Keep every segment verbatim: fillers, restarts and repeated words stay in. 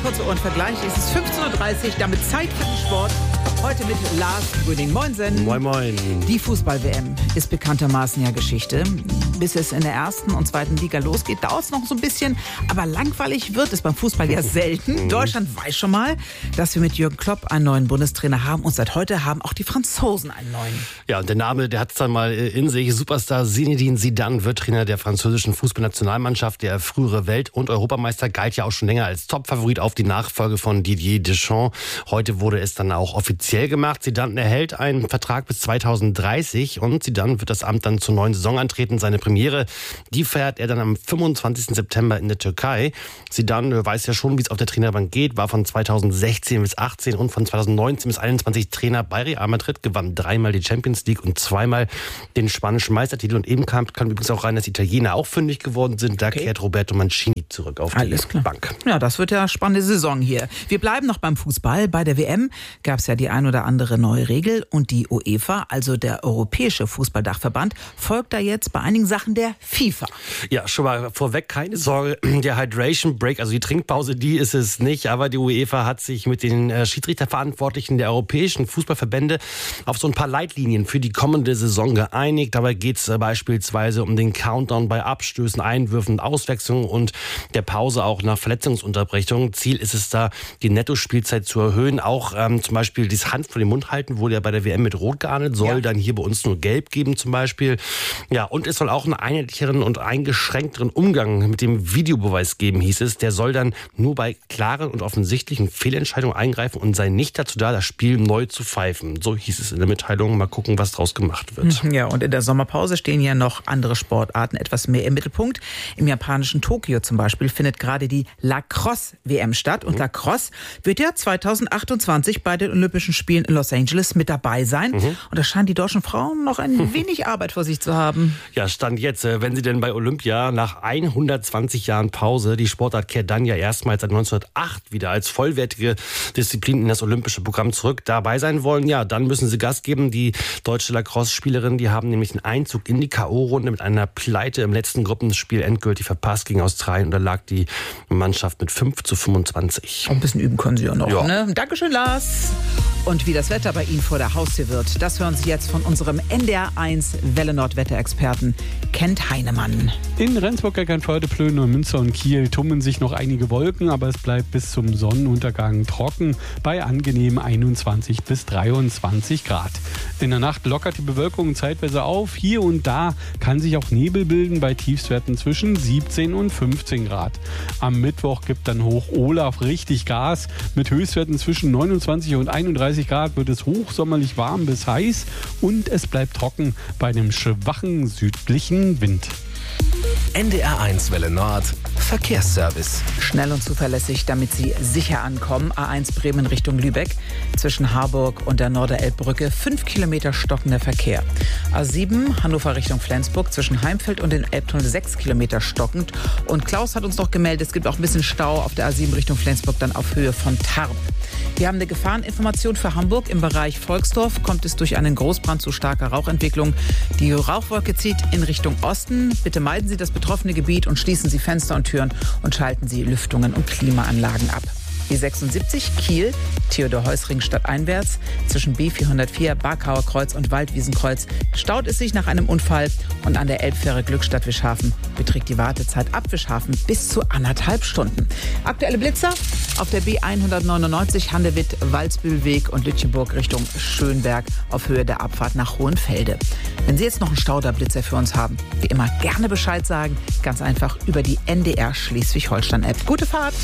kurze Ohrenvergleich. Es ist fünfzehn Uhr dreißig, damit Zeit für den Sport. Heute mit Lars Grüning. Moinsen. Moin, moin. Die Fußball-W M ist bekanntermaßen ja Geschichte. Bis es in der ersten und zweiten Liga losgeht, dauert es noch so ein bisschen. Aber langweilig wird es beim Fußball ja selten. Deutschland weiß schon mal, dass wir mit Jürgen Klopp einen neuen Bundestrainer haben. Und seit heute haben auch die Franzosen einen neuen. Ja, und der Name, der hat es dann mal in sich. Superstar Zinedine Zidane wird Trainer der französischen Fußballnationalmannschaft. Der frühere Welt- und Europameister galt ja auch schon länger als Topfavorit auf die Nachfolge von Didier Deschamps. Heute wurde es dann auch offiziell gemacht. Zidane erhält einen Vertrag bis zweitausenddreißig und Zidane wird das Amt dann zur neuen Saison antreten. Seine Premiere, die feiert er dann am fünfundzwanzigsten September in der Türkei. Zidane weiß ja schon, wie es auf der Trainerbank geht, war von zweitausendsechzehn bis achtzehn und von zweitausendneunzehn bis einundzwanzig Trainer bei Real Madrid, gewann dreimal die Champions League und zweimal den spanischen Meistertitel. Und eben kam, kam übrigens auch rein, dass Italiener auch fündig geworden sind. Da okay. kehrt Roberto Mancini zurück auf Alles die klar. Bank. Ja, das wird ja eine spannende Saison hier. Wir bleiben noch beim Fußball. Bei der W M gab es ja die ein oder andere neue Regel und die UEFA, also der Europäische Fußballdachverband, folgt da jetzt bei einigen Sachen der FIFA. Ja, schon mal vorweg, keine Sorge, der Hydration Break, also die Trinkpause, die ist es nicht, aber die UEFA hat sich mit den Schiedsrichterverantwortlichen der europäischen Fußballverbände auf so ein paar Leitlinien für die kommende Saison geeinigt. Dabei geht es beispielsweise um den Countdown bei Abstößen, Einwürfen, Auswechslungen und der Pause auch nach Verletzungsunterbrechung. Ziel ist es da, die Nettospielzeit zu erhöhen. Auch ähm, zum Beispiel das Hand vor den Mund halten wurde ja bei der W M mit Rot geahndet, soll ja. dann hier bei uns nur Gelb geben zum Beispiel. Ja, und es soll auch einen einheitlicheren und eingeschränkteren Umgang mit dem Videobeweis geben, hieß es. Der soll dann nur bei klaren und offensichtlichen Fehlentscheidungen eingreifen und sei nicht dazu da, das Spiel neu zu pfeifen. So hieß es in der Mitteilung. Mal gucken, was draus gemacht wird. Ja, und in der Sommerpause stehen ja noch andere Sportarten etwas mehr im Mittelpunkt. Im japanischen Tokio zum Beispiel findet gerade die Lacrosse-W M statt. Und mhm. Lacrosse wird ja zweitausendachtundzwanzig bei den Olympischen Spielen in Los Angeles mit dabei sein. Mhm. Und da scheinen die deutschen Frauen noch ein wenig Arbeit vor sich zu haben. Ja, Stand jetzt, wenn sie denn bei Olympia nach hundertzwanzig Jahren Pause, die Sportart kehrt dann ja erstmals seit neunzehnhundertacht wieder als vollwertige Disziplin in das olympische Programm zurück dabei sein wollen, ja, dann müssen sie Gas geben. Die deutsche Lacrosse-Spielerinnen, die haben nämlich den Einzug in die K O-Runde mit einer Pleite im letzten Gruppenspiel endgültig verpasst gegen Australien. Und da lag die Mannschaft mit fünf zu fünfundzwanzig. Ein bisschen üben können sie ja noch, ja. ne? Dankeschön, Lars. Und wie das Wetter bei Ihnen vor der Haustür wird, das hören Sie jetzt von unserem N D R eins Welle Nord Wetterexperten Kent Heinemann. In Rendsburg, Eckernförde, Plön, Neumünster und Kiel tummeln sich noch einige Wolken, aber es bleibt bis zum Sonnenuntergang trocken bei angenehmen einundzwanzig bis dreiundzwanzig Grad. In der Nacht lockert die Bewölkung zeitweise auf. Hier und da kann sich auch Nebel bilden bei Tiefstwerten zwischen siebzehn und fünfzehn Grad. Am Mittwoch gibt dann Hoch Olaf richtig Gas. Mit Höchstwerten zwischen neunundzwanzig und einunddreißig Grad wird es hochsommerlich warm bis heiß und es bleibt trocken bei einem schwachen südlichen Wind. N D R eins Welle Nord Verkehrsservice. Schnell und zuverlässig, damit Sie sicher ankommen. A eins Bremen Richtung Lübeck. Zwischen Harburg und der Norderelbbrücke fünf Kilometer stockender Verkehr. A sieben Hannover Richtung Flensburg. Zwischen Heimfeld und den Elbtunnel sechs Kilometer stockend. Und Klaus hat uns noch gemeldet, es gibt auch ein bisschen Stau auf der A sieben Richtung Flensburg, dann auf Höhe von Tarp. Wir haben eine Gefahreninformation für Hamburg. Im Bereich Volksdorf kommt es durch einen Großbrand zu starker Rauchentwicklung. Die Rauchwolke zieht in Richtung Osten. Bitte meiden Sie das betroffene Gebiet und schließen Sie Fenster und Türen und schalten Sie Lüftungen und Klimaanlagen ab. B sechsundsiebzig Kiel, Theodor-Heuss-Ring stadteinwärts. Zwischen B vierhundertvier, Barkauer Kreuz und Waldwiesenkreuz staut es sich nach einem Unfall. Und an der Elbfähre Glückstadt Wischhafen beträgt die Wartezeit ab Wischhafen bis zu anderthalb Stunden. Aktuelle Blitzer auf der B hundertneunundneunzig Handewitt-Walsbühlweg und Lütjeburg Richtung Schönberg auf Höhe der Abfahrt nach Hohenfelde. Wenn Sie jetzt noch einen Stauderblitzer für uns haben, wie immer gerne Bescheid sagen. Ganz einfach über die N D R Schleswig-Holstein-App. Gute Fahrt!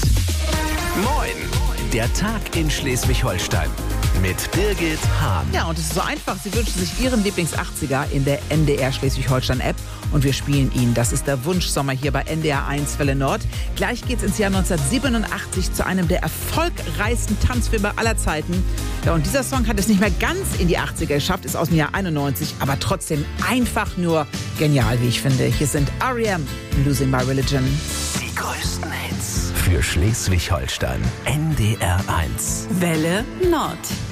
Moin, der Tag in Schleswig-Holstein mit Birgit Hahn. Ja, und es ist so einfach. Sie wünschen sich Ihren Lieblings-achtziger in der N D R Schleswig-Holstein-App und wir spielen ihn. Das ist der Wunschsommer hier bei N D R eins Welle Nord. Gleich geht's ins Jahr neunzehnhundertsiebenundachtzig zu einem der erfolgreichsten Tanzfilme aller Zeiten. Ja, und dieser Song hat es nicht mehr ganz in die achtziger geschafft, ist aus dem Jahr einundneunzig, aber trotzdem einfach nur genial, wie ich finde. Hier sind R E M, Losing My Religion. Die größten Hits für Schleswig-Holstein. N D R eins. Welle Nord.